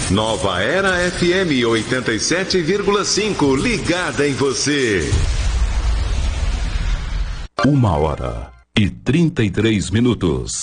Nova Era FM 87,5, ligada em você. 1h33.